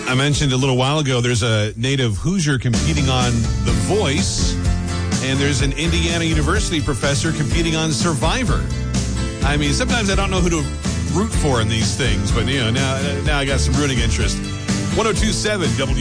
I mentioned a little while ago there's a native Hoosier competing on The Voice, and there's an Indiana University professor competing on Survivor. I mean, sometimes I don't know who to root for in these things, but now I got some rooting interest. 102.7 W.